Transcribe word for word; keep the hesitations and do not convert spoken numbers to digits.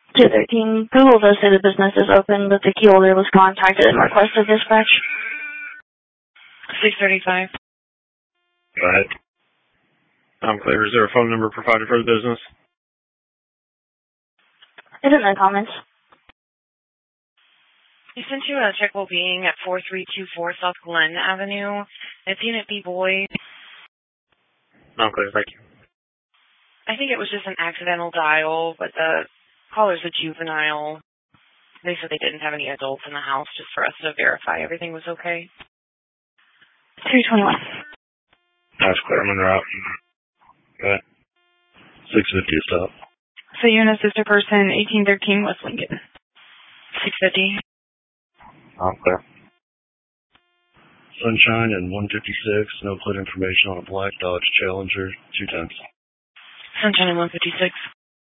two thirteen, Google does say the business is open, but the key holder was contacted and requested dispatch. six thirty-five. Go ahead. I'm clear. Is there a phone number provided for the business? Is it in the comments? I sent you a check well-being at four three two four South Glen Avenue. It's Unit B Boy. I'm clear. Thank you. I think it was just an accidental dial, but the caller's a juvenile. They said they didn't have any adults in the house, just for us to verify everything was okay. three twenty-one. That's clear. I'm in route. Go ahead. six fifty is up. So you're an assisted person, eighteen thirteen West Lincoln. six fifty. I'm clear. Sunshine and one fifty-six. No plate information on a black Dodge Challenger, two tenths. Sunshine and one fifty-six.